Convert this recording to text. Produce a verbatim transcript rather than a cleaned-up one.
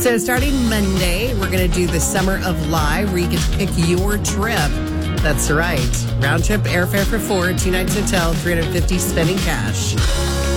So starting Monday, we're going to do the Summer of Live, where you get to pick your trip. That's right. Round trip airfare for four, two nights hotel, three hundred fifty dollars spending cash.